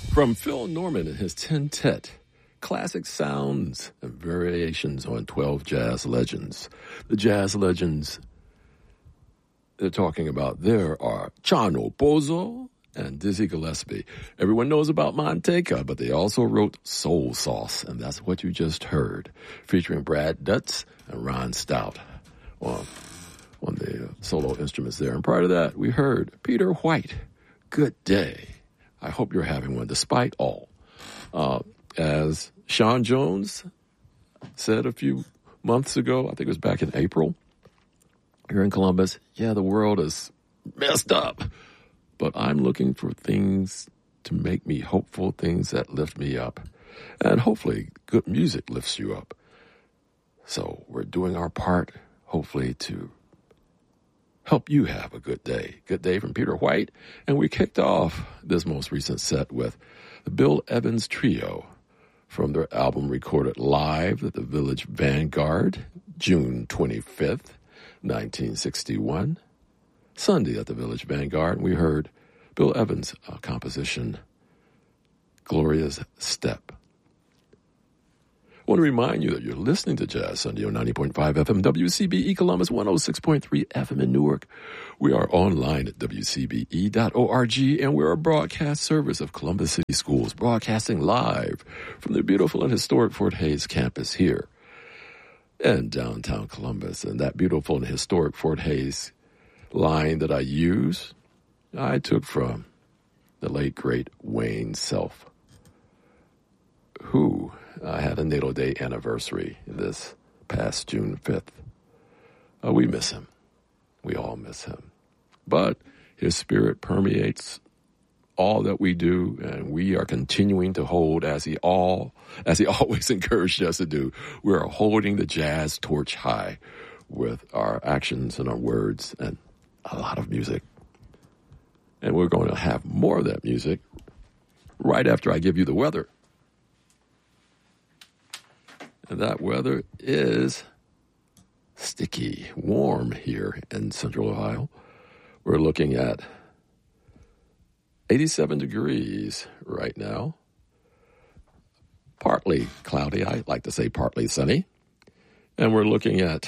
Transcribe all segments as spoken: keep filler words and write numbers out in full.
From Phil Norman and his Tintet, classic sounds and variations on twelve jazz legends. The jazz legends they're talking about there are Chano Bozo and Dizzy Gillespie. Everyone knows about Manteca, but they also wrote Soul Sauce, and that's what you just heard, featuring Brad Dutz and Ron Stout on, on the uh, solo instruments there. And prior to that, we heard Peter White, Good Day. I hope you're having one, despite all. Uh, as Sean Jones said a few months ago, I think it was back in April, here in Columbus, yeah, the world is messed up, but I'm looking for things to make me hopeful, things that lift me up, and hopefully good music lifts you up. So we're doing our part, hopefully, to help you have a good day. Good Day from Peter White. And we kicked off this most recent set with the Bill Evans Trio from their album recorded live at the Village Vanguard, June twenty-fifth, nineteen sixty-one. Sunday at the Village Vanguard, we heard Bill Evans' uh, composition, Gloria's Step. I want to remind you that you're listening to Jazz Sunday on ninety point five F M, W C B E Columbus, one oh six point three F M in Newark. We are online at W C B E dot org, and we're a broadcast service of Columbus City Schools, broadcasting live from the beautiful and historic Fort Hays campus here in downtown Columbus. And that beautiful and historic Fort Hays line that I use, I took from the late, great Wayne Self, who uh, had a natal day anniversary this past June fifth. Uh, we miss him. We all miss him. But his spirit permeates all that we do, and we are continuing to hold, as he all, as he always encouraged us to do, we are holding the jazz torch high with our actions and our words and a lot of music. And we're going to have more of that music right after I give you the weather. And that weather is sticky, warm here in Central Ohio. We're looking at eighty-seven degrees right now. Partly cloudy, I like to say partly sunny. And we're looking at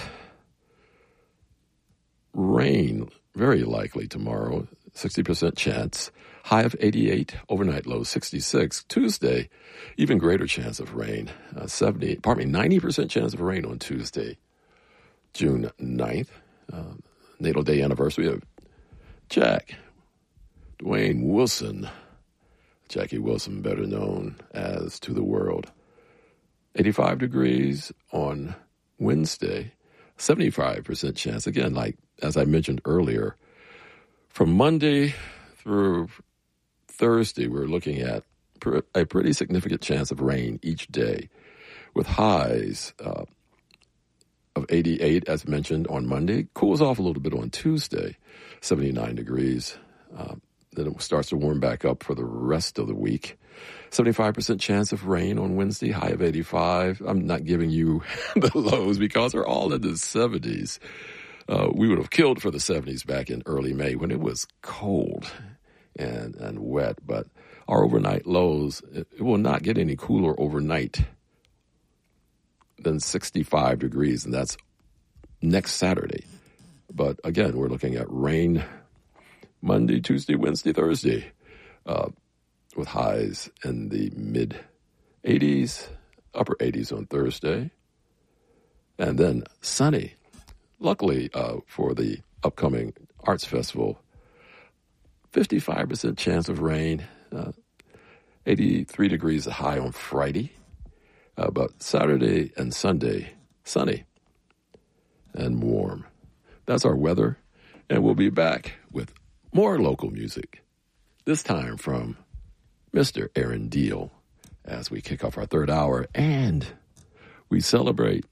rain, very likely tomorrow, sixty percent chance. High of eighty-eight, overnight low sixty-six. Tuesday, even greater chance of rain, uh, seventy, pardon me, ninety percent chance of rain on Tuesday, June ninth. Uh, natal day anniversary of Jack Dwayne Wilson, Jackie Wilson, better known as to the world. eighty-five degrees on Wednesday, seventy-five percent chance. Again, like as I mentioned earlier, from Monday through Thursday, we're looking at a pretty significant chance of rain each day, with highs uh, of eighty-eight, as mentioned, on Monday. Cools off a little bit on Tuesday, seventy-nine degrees. Uh, then it starts to warm back up for the rest of the week. seventy-five percent chance of rain on Wednesday, high of eighty-five. I'm not giving you the lows because they're all in the seventies. Uh, we would have killed for the seventies back in early May when it was cold and, and wet. But our overnight lows, it, it will not get any cooler overnight than sixty-five degrees, and that's next Saturday. But again, we're looking at rain Monday, Tuesday, Wednesday, Thursday, uh, with highs in the mid eighties, upper eighties on Thursday, and then sunny. Luckily, uh, for the upcoming Arts Festival, fifty-five percent chance of rain, uh, eighty-three degrees high on Friday, uh, but Saturday and Sunday, sunny and warm. That's our weather, and we'll be back with more local music, this time from Mister Aaron Deal, as we kick off our third hour, and we celebrate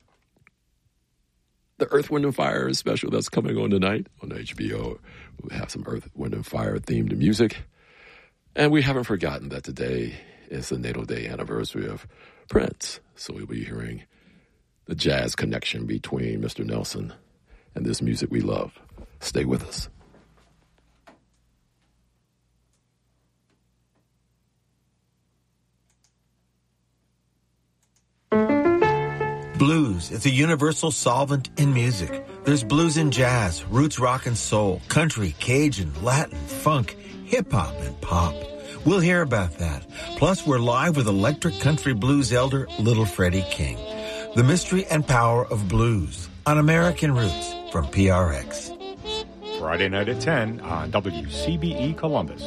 the Earth, Wind, and Fire special that's coming on tonight on H B O. We'll have some Earth, Wind, and Fire themed music. And we haven't forgotten that today is the natal day anniversary of Prince. So we'll be hearing the jazz connection between Mister Nelson and this music we love. Stay with us. Blues is a universal solvent in music. There's blues in jazz, roots rock and soul, country, Cajun, Latin, funk, hip-hop, and pop. We'll hear about that. Plus, we're live with electric country blues elder Little Freddie King. The mystery and power of blues on American Roots from P R X. Friday night at ten on W C B E Columbus.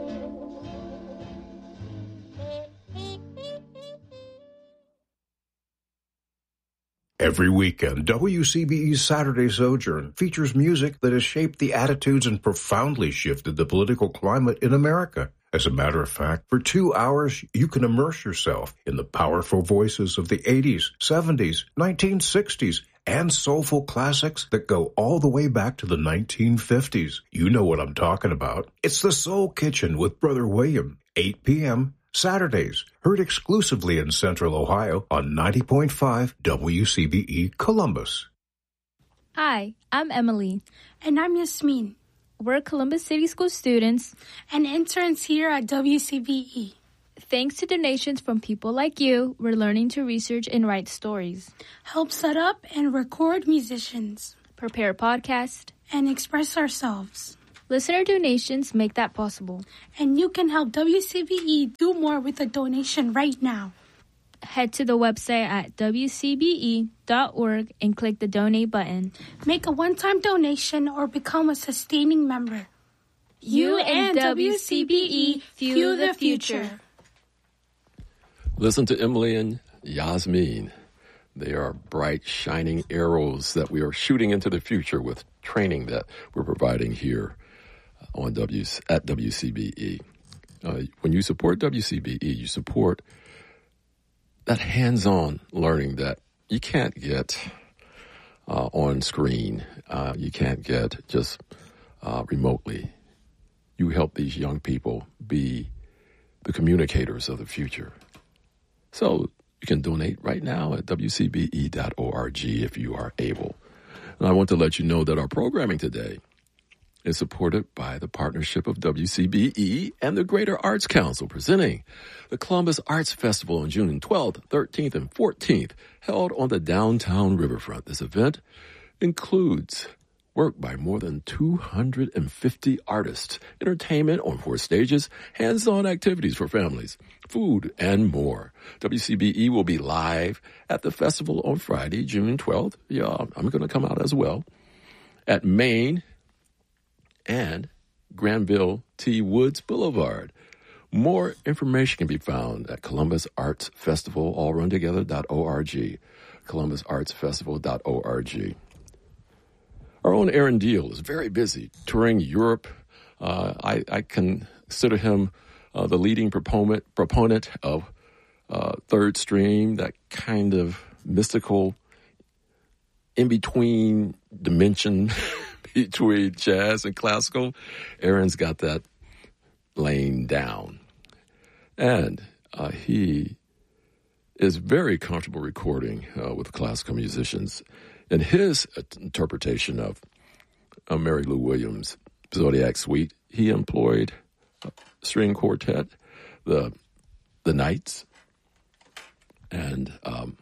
Every weekend, W C B E's Saturday Sojourn features music that has shaped the attitudes and profoundly shifted the political climate in America. As a matter of fact, for two hours, you can immerse yourself in the powerful voices of the eighties, seventies, nineteen sixties, and soulful classics that go all the way back to the nineteen fifties. You know what I'm talking about. It's the Soul Kitchen with Brother William, eight p.m., Saturdays, heard exclusively in Central Ohio on ninety point five W C B E Columbus. Hi, I'm Emily. And I'm Yasmin. We're Columbus City School students and interns here at W C B E. Thanks to donations from people like you, we're learning to research and write stories, help set up and record musicians, prepare podcasts, and express ourselves. Listener donations make that possible. And you can help W C B E do more with a donation right now. Head to the website at w c b e dot org and click the donate button. Make a one-time donation or become a sustaining member. You and W C B E fuel the future. Listen to Emily and Yasmin. They are bright, shining arrows that we are shooting into the future with training that we're providing here on W at W C B E. Uh, when you support W C B E, you support that hands-on learning that you can't get uh, on screen. Uh, you can't get just uh, remotely. You help these young people be the communicators of the future. So you can donate right now at w c b e dot org if you are able. And I want to let you know that our programming today is supported by the partnership of W C B E and the Greater Arts Council, presenting the Columbus Arts Festival on June twelfth, thirteenth, and fourteenth, held on the downtown riverfront. This event includes work by more than two hundred fifty artists, entertainment on four stages, hands-on activities for families, food, and more. W C B E will be live at the festival on Friday, June twelfth. Yeah, I'm going to come out as well. At Main and Granville T. Woods Boulevard. More information can be found at Columbus Arts Festival, all run together, dot org, columbus arts festival dot org. Our own Aaron Deal is very busy touring Europe. Uh, I, I consider him uh, the leading proponent, proponent of uh, Third Stream, that kind of mystical in-between dimension between jazz and classical. Aaron's got that lane down. And uh, he is very comfortable recording uh, with classical musicians. In his interpretation of uh, Mary Lou Williams' Zodiac Suite, he employed a string quartet, the the Knights, and um,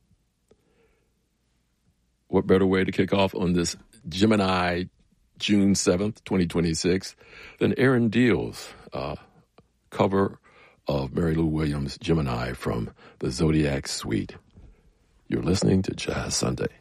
what better way to kick off on this Gemini, June seventh, twenty twenty-six, than Aaron Deal's uh, cover of Mary Lou Williams' Gemini from the Zodiac Suite. You're listening to Jazz Sunday.